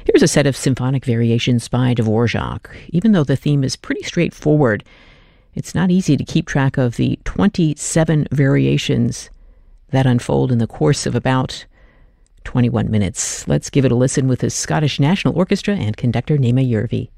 Here's a set of symphonic variations by Dvorak. Even though the theme is pretty straightforward, it's not easy to keep track of the 27 variations that unfold in the course of about 21 minutes. Let's give it a listen with the Scottish National Orchestra and conductor Naima Järvi.